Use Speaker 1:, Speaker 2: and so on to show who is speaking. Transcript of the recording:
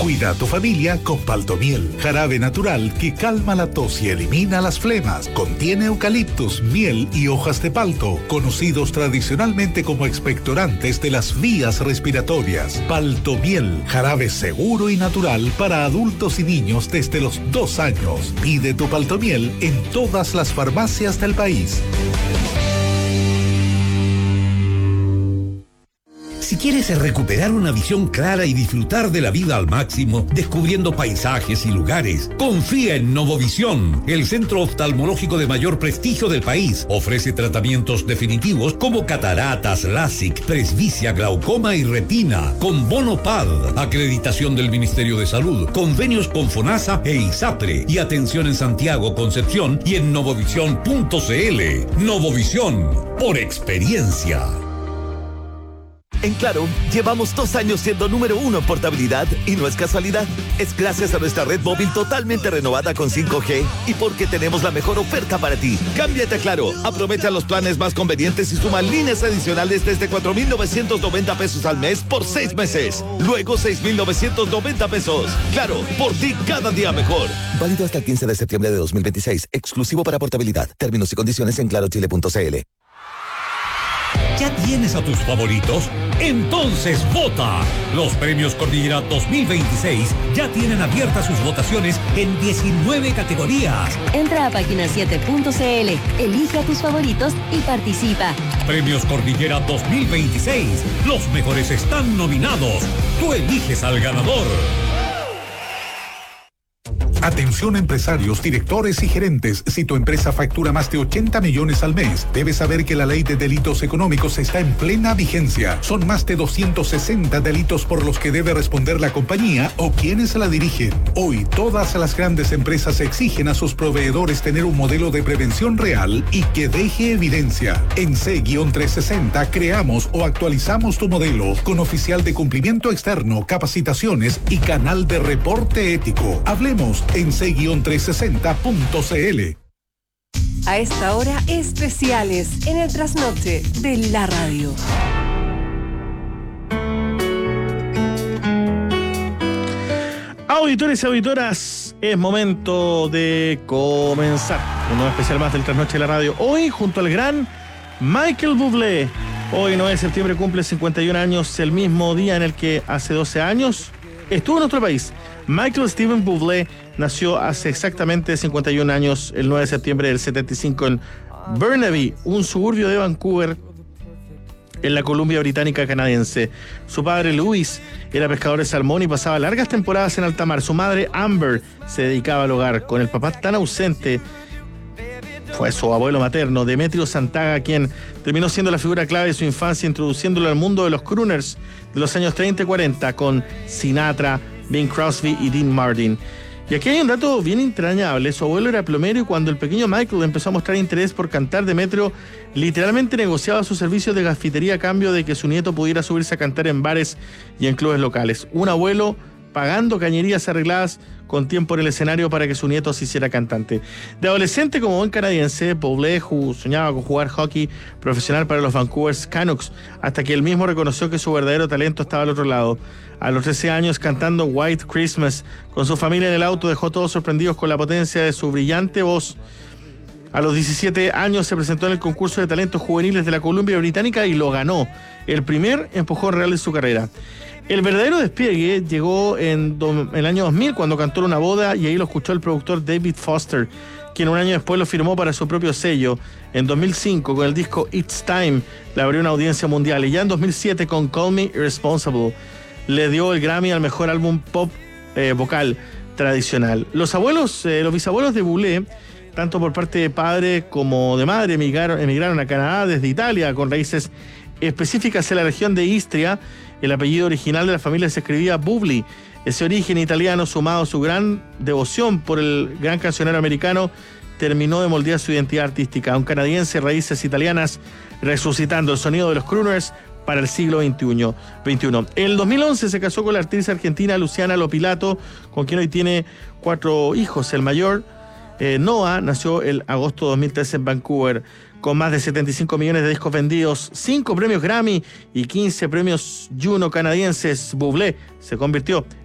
Speaker 1: Cuida a tu familia con Paltomiel, jarabe natural que calma la tos y elimina las flemas. Contiene eucaliptus, miel y hojas de palto, conocidos tradicionalmente como expectorantes de las vías respiratorias. Paltomiel, jarabe seguro y natural para adultos y niños desde los 2 años. Pide tu Paltomiel en todas las farmacias del país.
Speaker 2: Si quieres recuperar una visión clara y disfrutar de la vida al máximo, descubriendo paisajes y lugares, confía en Novovisión, el centro oftalmológico de mayor prestigio del país. Ofrece tratamientos definitivos como cataratas, LASIK, presbicia, glaucoma y retina, con bono PAD, acreditación del Ministerio de Salud, convenios con FONASA e ISAPRE, y atención en Santiago, Concepción y en novovisión.cl. Novovisión, por experiencia.
Speaker 3: En Claro, llevamos 2 años siendo número 1 en portabilidad y no es casualidad. Es gracias a nuestra red móvil totalmente renovada con 5G y porque tenemos la mejor oferta para ti. Cámbiate a Claro, aprovecha los planes más convenientes y suma líneas adicionales desde 4,990 pesos al mes por 6 meses. Luego 6,990 pesos. Claro, por ti cada día mejor. Válido hasta el 15 de septiembre de 2026. Exclusivo para portabilidad. Términos y condiciones en clarochile.cl.
Speaker 2: ¿Ya tienes a tus favoritos? Entonces vota. Los premios Cordillera 2026 ya tienen abiertas sus votaciones en 19 categorías.
Speaker 4: Entra a página7.cl, elige a tus favoritos y participa.
Speaker 2: Premios Cordillera 2026. Los mejores están nominados. Tú eliges al ganador.
Speaker 1: Atención empresarios, directores y gerentes. Si tu empresa factura más de 80 millones al mes, debes saber que la ley de delitos económicos está en plena vigencia. Son más de 260 delitos por los que debe responder la compañía o quienes la dirigen. Hoy, todas las grandes empresas exigen a sus proveedores tener un modelo de prevención real y que deje evidencia. En C-360 creamos o actualizamos tu modelo con oficial de cumplimiento externo, capacitaciones y canal de reporte ético. Hablemos en c-360.cl.
Speaker 5: A esta hora, especiales en el trasnoche de la radio.
Speaker 6: Auditores y auditoras, es momento de comenzar un nuevo especial más del trasnoche de la radio. Hoy, junto al gran Michael Bublé. Hoy, 9 de septiembre, cumple 51 años, el mismo día en el que hace 12 años estuvo en nuestro país. Michael Steven Bublé nació hace exactamente 51 años, el 9 de septiembre del 75, en Burnaby, un suburbio de Vancouver, en la Columbia Británica canadiense. Su padre, Louis, era pescador de salmón y pasaba largas temporadas en alta mar. Su madre, Amber, se dedicaba al hogar. Con el papá tan ausente, fue su abuelo materno, Demetrio Santaga, quien terminó siendo la figura clave de su infancia, introduciéndolo al mundo de los crooners de los años 30 y 40, con Sinatra, Bing Crosby y Dean Martin. Y aquí hay un dato bien entrañable. Su abuelo era plomero y cuando el pequeño Michael empezó a mostrar interés por cantar, Demetrio literalmente negociaba sus servicios de gafitería a cambio de que su nieto pudiera subirse a cantar en bares y en clubes locales. Un abuelo pagando cañerías arregladas con tiempo en el escenario para que su nieto se hiciera cantante. De adolescente, como buen canadiense, Bublé soñaba con jugar hockey profesional para los Vancouver Canucks, hasta que él mismo reconoció que su verdadero talento estaba al otro lado. A los 13 años, cantando White Christmas con su familia en el auto, dejó a todos sorprendidos con la potencia de su brillante voz. A los 17 años se presentó en el concurso de talentos juveniles de la Columbia Británica y lo ganó, el primer empujón real de su carrera. El verdadero despliegue llegó en el año 2000, cuando cantó en una boda, y ahí lo escuchó el productor David Foster, quien un año después lo firmó para su propio sello. En 2005, con el disco It's Time, le abrió una audiencia mundial, y ya en 2007, con Call Me Irresponsible, le dio el Grammy al mejor álbum pop vocal tradicional. Los bisabuelos de Bublé, tanto por parte de padre como de madre, emigraron a Canadá desde Italia, con raíces específicas en la región de Istria. El apellido original de la familia se escribía Bublé. Ese origen italiano, sumado a su gran devoción por el gran cancionero americano, terminó de moldear su identidad artística. Un canadiense, raíces italianas, resucitando el sonido de los crooners para el siglo XXI. En el 2011 se casó con la actriz argentina Luciana Lopilato, con quien hoy tiene 4 hijos. El mayor, Noah, nació el agosto de 2013 en Vancouver. Con más de 75 millones de discos vendidos, 5 premios Grammy y 15 premios Juno canadienses, Bublé se convirtió